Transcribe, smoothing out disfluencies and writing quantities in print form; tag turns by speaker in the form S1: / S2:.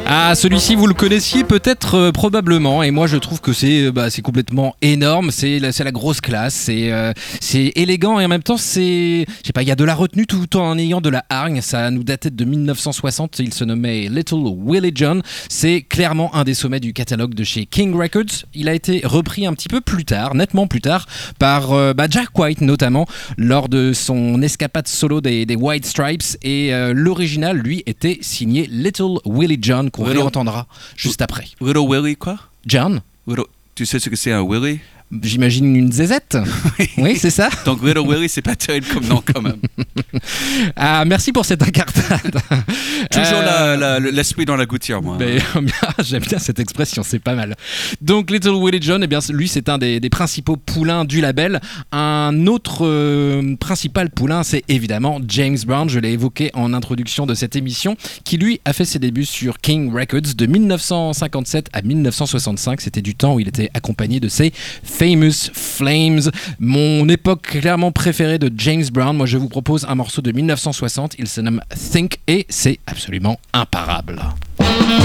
S1: Ah, celui-ci vous le connaissiez peut-être probablement, et moi je trouve que c'est complètement énorme, c'est la grosse classe, c'est élégant et en même temps c'est, je sais pas, il y a de la retenue tout en ayant de la hargne. Ça nous datait de 1960, il se nommait Little Willie John. C'est clairement un des sommets du catalogue de chez King Records. Il a été repris un petit peu plus tard, nettement plus tard, par Jack White notamment, lors de son escapade solo des White Stripes, et l'original lui était signé Little Willie John, qu'on réentendra juste après.
S2: Little Willie quoi?
S1: John?
S2: Tu sais ce que c'est un Willie?
S1: J'imagine une zézette. Oui, c'est ça.
S2: Donc Little Willie, c'est pas terrible comme nom quand même.
S1: Ah, merci pour cette incartade.
S2: Toujours l'esprit dans la gouttière, moi.
S1: Mais, j'aime bien cette expression, c'est pas mal. Donc Little Willie John, eh bien, lui c'est un des principaux poulains du label. Un autre principal poulain, c'est évidemment James Brown, je l'ai évoqué en introduction de cette émission, qui lui a fait ses débuts sur King Records de 1957 à 1965. C'était du temps où il était accompagné de ses Famous Flames. Mon époque clairement préférée de James Brown. Moi je vous propose un morceau de 1960, il se nomme Think et c'est absolument imparable.